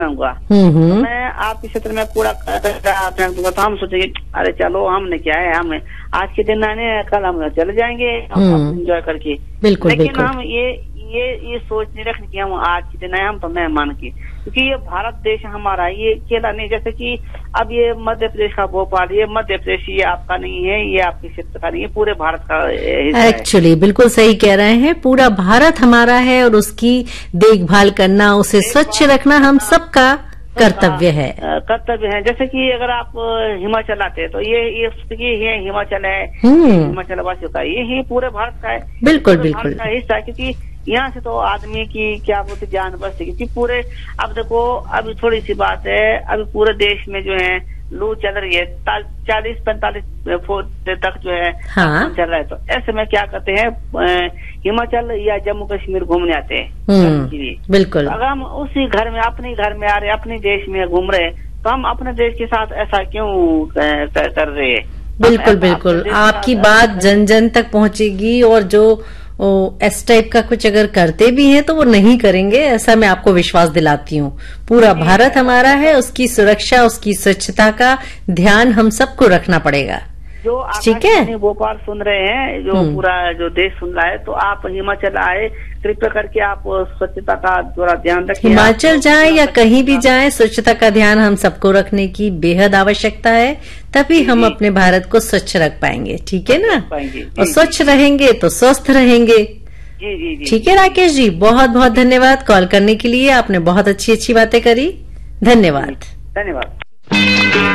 हुआ। मैं आपके क्षेत्र में पूरा फेंक दूंगा तो हम सोचेंगे अरे चलो हमने क्या है, हम आज के दिन आने कल हम चले जाएंगे एंजॉय करके। बिल्कुल, लेकिन बिल्कुल। हम ये सोच नहीं रखनी कि हम आज के दिन आए हम तो मेहमान की, क्योंकि ये भारत देश हमारा, ये अकेला नहीं। जैसे कि अब ये मध्य प्रदेश का भोपाल, ये मध्य प्रदेश ये आपका नहीं है, ये आपके क्षेत्र का नहीं है, पूरे भारत का हिस्सा है। एक्चुअली बिल्कुल सही कह रहे हैं, पूरा भारत हमारा है और उसकी देखभाल करना, उसे स्वच्छ रखना हम सबका कर्तव्य है। कर्तव्य है। जैसे कि अगर आप हिमाचल आते हैं तो ये हिमाचल है, हिमाचल वासियों का, ये पूरे भारत का है। बिल्कुल, पूरे बिल्कुल। भारत का हिस्सा है, क्योंकि यहाँ से तो आदमी की क्या बोलते जान बचती, क्योंकि पूरे अब देखो अभी थोड़ी सी बात है, अभी पूरे देश में जो है लू चल रही है, 40-45 फुट तक जो है चल रहा है। तो ऐसे में क्या करते हैं, हिमाचल या जम्मू कश्मीर घूमने आते हैं। बिल्कुल। अगर हम उसी घर में अपने घर में आ रहे, अपने देश में घूम रहे, तो हम अपने देश के साथ ऐसा क्यों कर रहे हैं? बिल्कुल, बिल्कुल। आपकी बात जन जन तक पहुंचेगी, और जो इस टाइप का कुछ अगर करते भी हैं तो वो नहीं करेंगे, ऐसा मैं आपको विश्वास दिलाती हूँ। पूरा भारत हमारा है, उसकी सुरक्षा, उसकी स्वच्छता का ध्यान हम सबको रखना पड़ेगा। जो ठीक है, भोपाल सुन रहे हैं, जो पूरा जो देश सुन रहा है, तो आप हिमाचल आए, कृपया करके आप स्वच्छता का थोड़ा ध्यान रखें। हिमाचल जाएं या कहीं भी जाएं, स्वच्छता का ध्यान हम सबको रखने की बेहद आवश्यकता है, तभी हम अपने भारत को स्वच्छ रख पाएंगे। ठीक है ना? और स्वच्छ रहेंगे तो स्वस्थ रहेंगे। जी। ठीक है राकेश जी, बहुत बहुत धन्यवाद कॉल करने के लिए, आपने बहुत अच्छी अच्छी बातें करी। धन्यवाद। धन्यवाद।